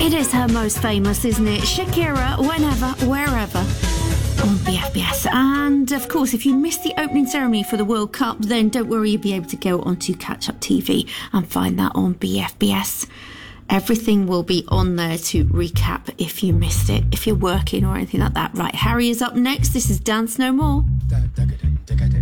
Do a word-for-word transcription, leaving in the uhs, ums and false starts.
It is her most famous, isn't it? Shakira, Whenever, Wherever, on B F B S. And of course, if you missed the opening ceremony for the World Cup, then don't worry, you'll be able to go onto Catch Up T V and find that on B F B S. Everything will be on there to recap if you missed it, if you're working or anything like that. Right, Harry is up next. This is Dance No More.